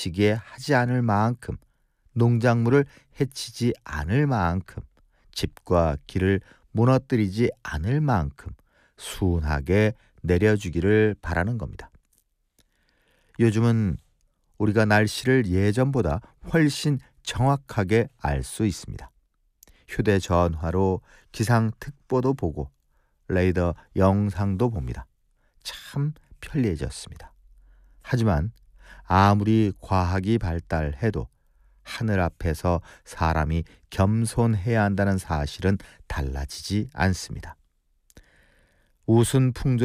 다치게 하지 않을 만큼, 농작물을 해치지 않을 만큼, 집과 길을 무너뜨리지 않을 만큼 순하게 내려주기를 바라는 겁니다. 요즘은 우리가 날씨를 예전보다 훨씬 정확하게 알 수 있습니다. 휴대전화로 기상특보도 보고 레이더 영상도 봅니다. 참 편리해졌습니다. 하지만 아무리 과학이 발달해도 하늘 앞에서 사람이 겸손해야 한다는 사실은 달라지지 않습니다. 우순풍조